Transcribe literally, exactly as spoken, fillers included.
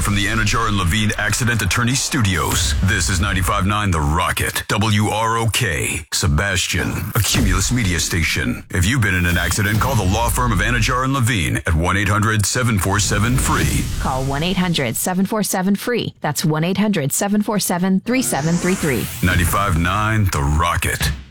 Live from the Anajar and Levine Accident Attorney Studios. This is ninety-five point nine The Rocket. W R O K. Sebastian. A Cumulus media station. If you've been in an accident, call the law firm of Anajar and Levine at one eight hundred seven four seven free. Call one eight hundred seven four seven free. That's one eight hundred seven four seven three seven three three. ninety-five point nine The Rocket.